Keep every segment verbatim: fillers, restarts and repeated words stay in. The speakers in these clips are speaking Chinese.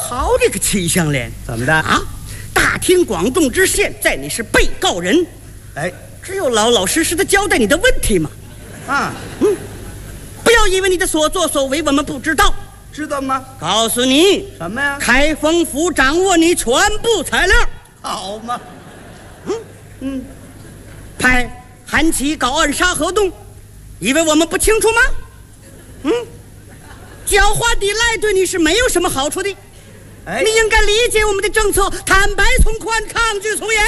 好这个秦香莲， 怎么的啊？大庭广众之下，在你是被告人， 哎， 只有老老实实的交代你的问题嘛。 啊， 嗯，不要以为你的所作所为我们不知道。 知道吗？ 告诉你， 什么呀？ 开封府掌握你全部材料。 好嘛， 嗯嗯，派韩琦搞暗杀活动，以为我们不清楚吗？嗯，狡猾抵赖对你是没有什么好处的。 哎， 你应该理解我们的政策，坦白从宽，抗拒从严。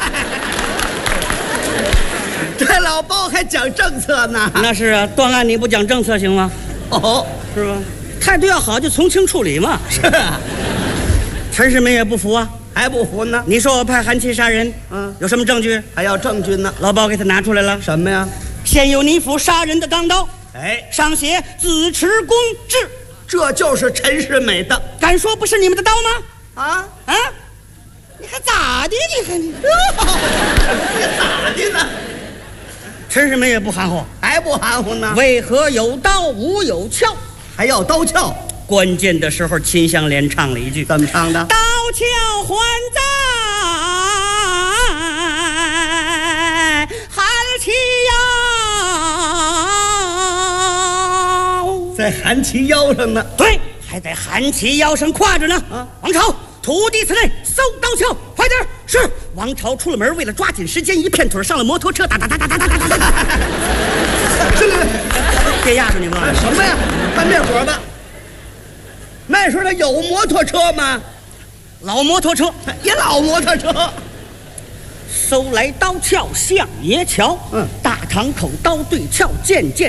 这老包还讲政策呢？ 那是啊，断案你不讲政策行吗？ 哦， 是吧？态度要好就从轻处理嘛。 是啊， 陈世民也不服啊。 还不服呢？ 你说我派韩琦杀人， 嗯， 有什么证据？ 还要证据呢？ 老包给他拿出来了。 什么呀？ 现有你府杀人的钢刀， 哎， 上写自持公制， 这就是陈世美的敢说不是你们的刀吗？ 啊啊！你还咋的？你还你咋的呢？ 陈世美也不含糊， 还不含糊呢？ 为何有刀无有鞘？ 还要刀鞘？ 关键的时候，秦香莲唱了一句：“ 怎么唱的？ 刀鞘还在韩琦腰， 在韩琦腰上呢。 对，还在韩琦腰上挎着呢。 啊， 王朝，徒弟此内搜刀鞘，快点！是。王朝出了门，为了抓紧时间，一片腿上了摩托车，哒哒哒哒哒哒哒哒哒。 这个别压着你哥。 什么呀？拌面果子。那时候他有摩托车吗？ 老摩托车， 也老摩托车。 搜来刀鞘向爷瞧， 嗯， 大堂口刀对鞘，渐渐